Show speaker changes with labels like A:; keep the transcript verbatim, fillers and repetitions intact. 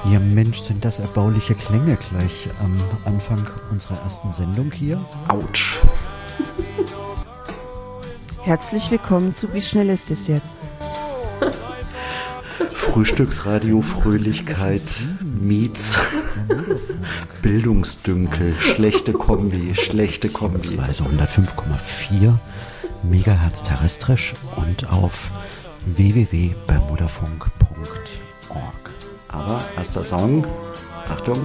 A: Ja Mensch, sind das erbauliche Klänge gleich am Anfang unserer ersten Sendung hier?
B: Autsch.
C: Herzlich willkommen zu Wie schnell ist es jetzt?
B: Frühstücksradio Fröhlichkeit meets Bildungsdünkel. Schlechte Kombi, schlechte Kombi.
A: Beziehungsweise hundertfünf Komma vier Megahertz terrestrisch und auf w w w punkt bermudafunk punkt org.
B: Aber erster Song, Achtung.